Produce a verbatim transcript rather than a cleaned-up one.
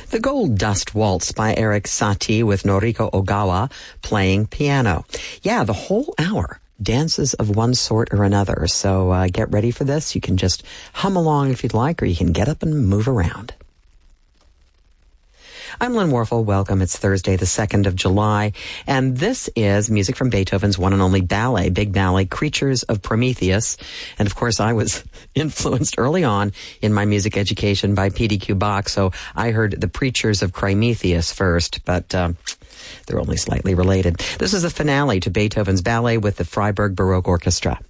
The Gold Dust Waltz by Eric Satie with Noriko Ogawa playing piano. Yeah, the whole hour. Dances of one sort or another. So uh, get ready for this. You can just hum along if you'd like, or you can get up and move around. I'm Lynn Warfel. Welcome. It's Thursday, the second of July, and this is music from Beethoven's one and only ballet, big ballet, Creatures of Prometheus. And of course, I was influenced early on in my music education by P D Q Bach, so I heard the Preachers of Crimetheus first, but um, they're only slightly related. This is the finale to Beethoven's ballet with the Freiburg Baroque Orchestra.